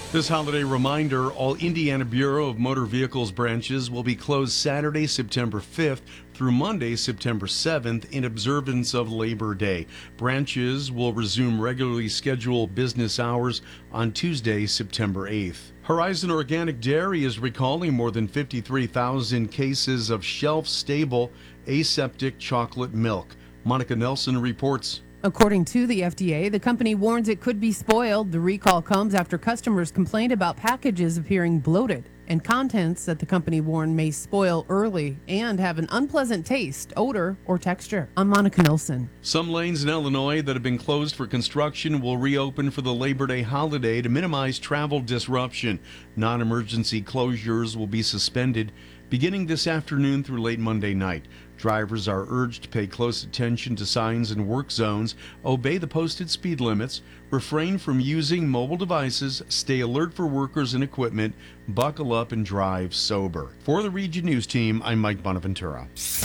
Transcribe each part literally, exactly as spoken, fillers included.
This holiday reminder, all Indiana Bureau of Motor Vehicles branches will be closed Saturday, September fifth through Monday, September seventh in observance of Labor Day. Branches will resume regularly scheduled business hours on Tuesday, September eighth. Horizon Organic Dairy is recalling more than fifty-three thousand cases of shelf-stable aseptic chocolate milk. Monica Nelson reports. According to the F D A, the company warns it could be spoiled. The recall comes after customers complained about packages appearing bloated and contents that the company warned may spoil early and have an unpleasant taste, odor, or texture. I'm Monica Nelson. Some lanes in Illinois that have been closed for construction will reopen for the Labor Day holiday to minimize travel disruption. Non-emergency closures will be suspended beginning this afternoon through late Monday night. Drivers are urged to pay close attention to signs and work zones, obey the posted speed limits, refrain from using mobile devices, stay alert for workers and equipment, buckle up and drive sober. For the Region News Team, I'm Mike Bonaventura.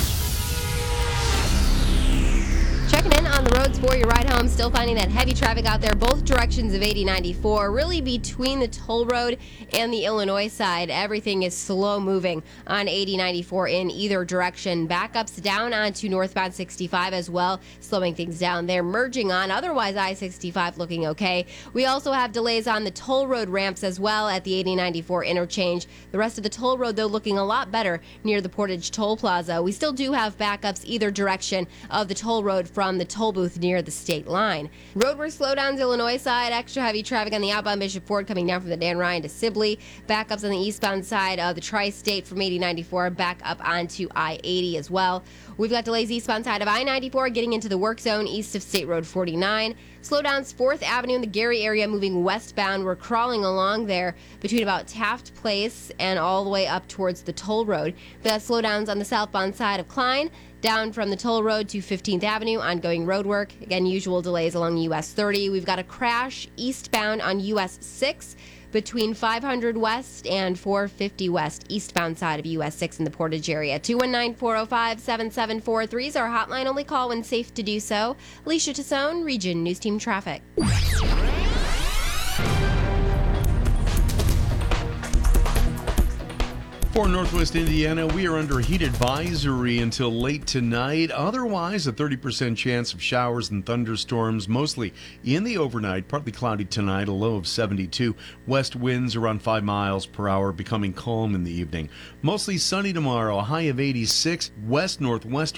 Checking in on the roads for your ride home. Still finding that heavy traffic out there, both directions of eighty ninety-four. Really between the toll road and the Illinois side, everything is slow moving on eighty ninety-four in either direction. Backups down onto northbound sixty-five as well, slowing things down there. Merging on, otherwise I sixty-five looking okay. We also have delays on the toll road ramps as well at the eighty ninety-four interchange. The rest of the toll road, though, looking a lot better near the Portage Toll Plaza. We still do have backups either direction of the toll road from the toll booth near the state line. Roadwork slowdowns Illinois side, extra heavy traffic on the outbound Bishop Ford coming down from the Dan Ryan to Sibley. Backups on the eastbound side of the Tri-State from eighty ninety-four back up onto I eighty as well. We've got delays eastbound side of I ninety-four getting into the work zone east of State Road forty-nine. Slowdowns fourth Avenue in the Gary area moving westbound. We're crawling along there between about Taft Place and all the way up towards the toll road. We've got slowdowns on the southbound side of Klein, down from the toll road to fifteenth Avenue, ongoing road work. Again, usual delays along U S thirty. We've got a crash eastbound on U S six between five hundred West and four fifty West, eastbound side of U S six in the Portage area. two one nine, four oh five, seven seven four three is our hotline. Only call when safe to do so. Alicia Tassone, Region News Team Traffic. For Northwest Indiana, we are under heat advisory until late tonight. Otherwise, a thirty percent chance of showers and thunderstorms, mostly in the overnight. Partly cloudy tonight, a low of seventy-two. West winds around five miles per hour, becoming calm in the evening. Mostly sunny tomorrow, a high of eighty-six. West-northwest